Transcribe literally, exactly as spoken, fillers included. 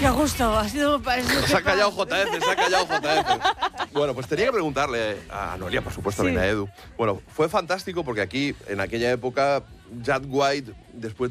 qué gusto. Ha sido... ha sido Se ha callado J F, se ha callado J F. Bueno, pues tenía que preguntarle a Noelia, por supuesto, Sí. también a Edu. Bueno, fue fantástico porque aquí, en aquella época, Jack White, después